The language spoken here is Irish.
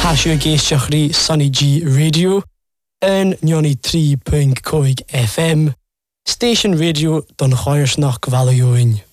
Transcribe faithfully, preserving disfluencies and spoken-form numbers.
Hasio géisteach rí Sunny G Radio yn nioni tri pwynt coig F M, Station Radio don chairs nach gvalioin.